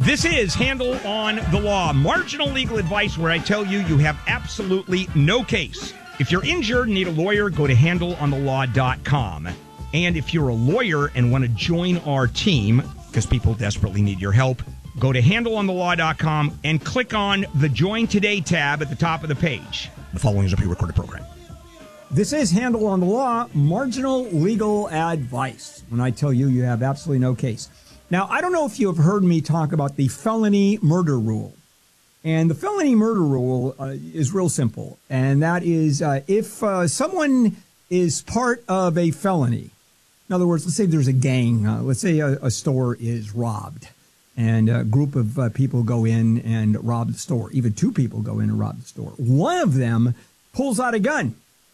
This is Handle on the Law, marginal legal advice where I tell you you have absolutely no case. If you're injured and need a lawyer, go to handleonthelaw.com. And if you're a lawyer and want to join our team, because people desperately need your help, go to handleonthelaw.com and click on the Join Today tab at the top of the page. The following is a pre-recorded program. This is Handle on the Law, marginal legal advice. When I tell you, you have absolutely no case. Now, I don't know if you have heard me talk about the felony murder rule. And the felony murder rule is real simple. And that is if someone is part of a felony, in other words, let's say there's a gang, let's say a store is robbed, and a group of people go in and rob the store. Even two people go in and rob the store. One of them pulls out a gun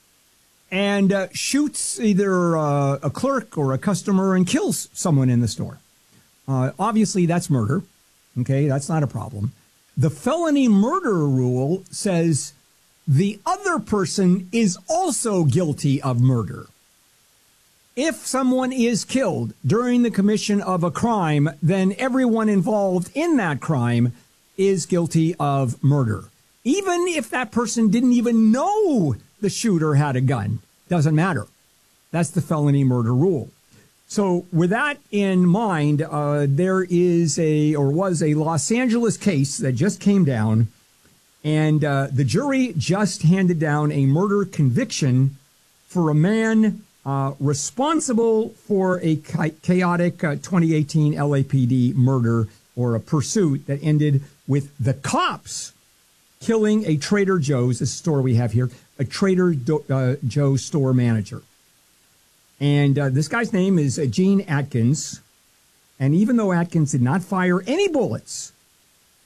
and shoots either a clerk or a customer and kills someone in the store. Obviously, that's murder. Okay, that's not a problem. The felony murder rule says the other person is also guilty of murder. If someone is killed during the commission of a crime, then everyone involved in that crime is guilty of murder. Even if that person didn't even know the shooter had a gun, doesn't matter. That's the felony murder rule. So with that in mind, there is was a Los Angeles case that just came down, and the jury just handed down a murder conviction for a man responsible for a chaotic 2018 LAPD murder or a pursuit that ended with the cops killing a Trader Joe's, this store we have here, a Trader Joe's store manager. And this guy's name is Gene Atkins. And even though Atkins did not fire any bullets